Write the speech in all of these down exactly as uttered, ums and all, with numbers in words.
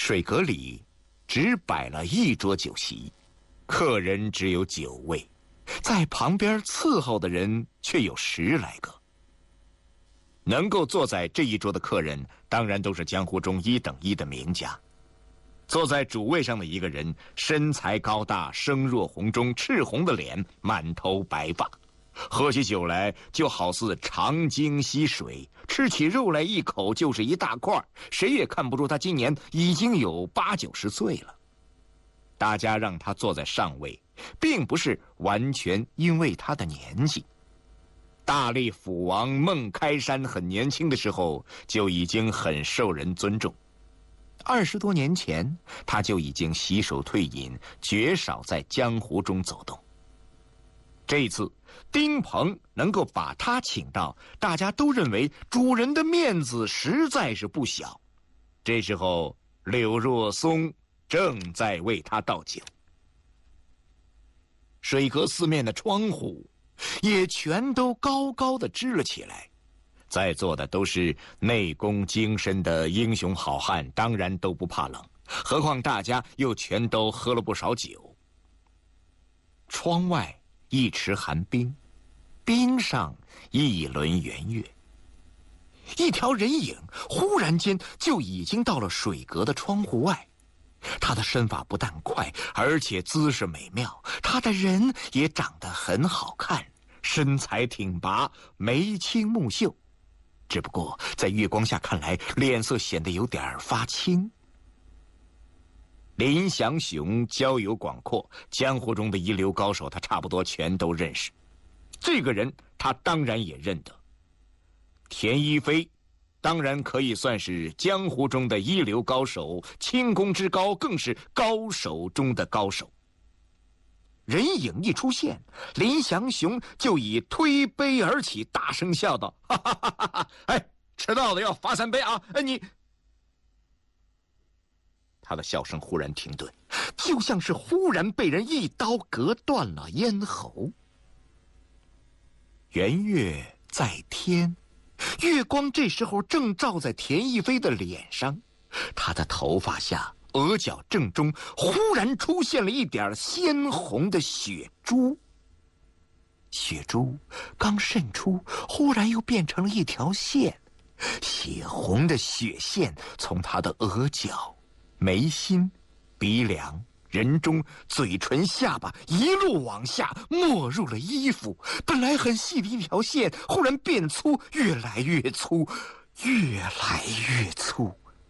水阁里只摆了一桌酒席，客人只有九位，在旁边伺候的人却有十来个。能够坐在这一桌的客人，当然都是江湖中一等一的名家。坐在主位上的一个人，身材高大，声若洪钟，赤红的脸，满头白发，喝起酒来就好似长鲸吸水，吃起肉来一口就是一大块，谁也看不出他今年已经有八九十岁了。大家让他坐在上位，并不是完全因为他的年纪。大力府王孟开山很年轻的时候就已经很受人尊重，二十多年前他就已经洗手退隐，绝少在江湖中走动。这一次丁鹏能够把他请到，大家都认为主人的面子实在是不小。这时候柳若松正在为他倒酒，水阁四面的窗户也全都高高的支了起来，在座的都是内功精深的英雄好汉，当然都不怕冷，何况大家又全都喝了不少酒。窗外一池寒冰，冰上一轮圆月，一条人影忽然间就已经到了水阁的窗户外。他的身法不但快，而且姿势美妙，他的人也长得很好看，身材挺拔，眉清目秀，只不过在月光下看来，脸色显得有点发青。林祥雄交友广阔，江湖中的一流高手他差不多全都认识，这个人他当然也认得。田一飞当然可以算是江湖中的一流高手，轻功之高更是高手中的高手。人影一出现，林祥雄就以推杯而起，大声笑道：“哈哈哈哈哈！哎，迟到了要罚三杯啊！哎，你……”他的笑声忽然停顿，就像是忽然被人一刀割断了咽喉。圆月在天，月光这时候正照在田一飞的脸上，他的头发下额角正中忽然出现了一点鲜红的血珠，血珠刚渗出，忽然又变成了一条线，血红的血线从他的额角、眉心、鼻梁、人中、嘴唇、下巴一路往下没入了衣服，本来很细的一条线忽然变粗，越来越粗，越来越粗。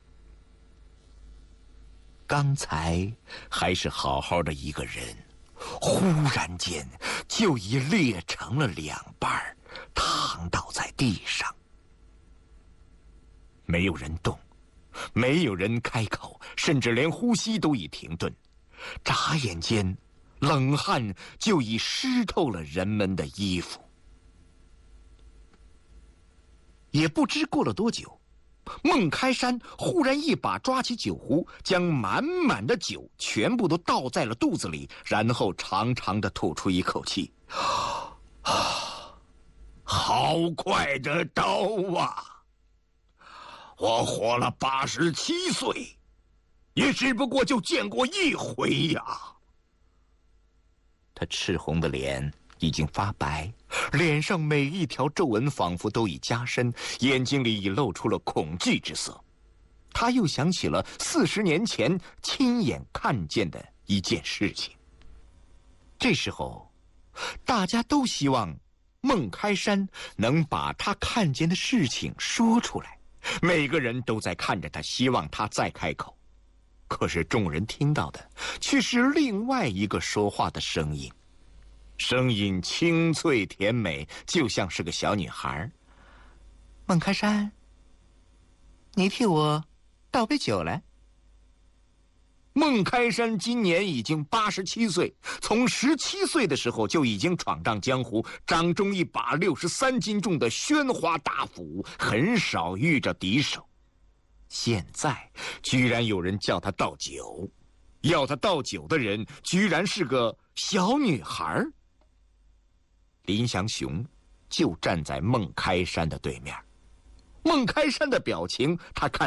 刚才还是好好的一个人，忽然间就已裂成了两半，躺倒在地上。没有人动，没有人开口，甚至连呼吸都已停顿。眨眼间，冷汗就已湿透了人们的衣服。也不知过了多久，孟开山忽然一把抓起酒壶，将满满的酒全部都倒在了肚子里，然后长长的吐出一口气。啊，好快的刀啊！我活了八十七岁，也只不过就见过一回呀。他赤红的脸已经发白，脸上每一条皱纹仿佛都已加深，眼睛里已露出了恐惧之色。他又想起了四十年前亲眼看见的一件事情。这时候，大家都希望孟开山能把他看见的事情说出来，每个人都在看着他，希望他再开口。可是众人听到的却是另外一个说话的声音，声音清脆甜美，就像是个小女孩。孟开山，你替我倒杯酒来。孟开山今年已经八十七岁，从十七岁的时候就已经闯荡江湖，掌中一把六十三斤重的宣花大斧，很少遇着敌手。现在居然有人叫他倒酒，要他倒酒的人居然是个小女孩。林祥雄就站在孟开山的对面，孟开山的表情他看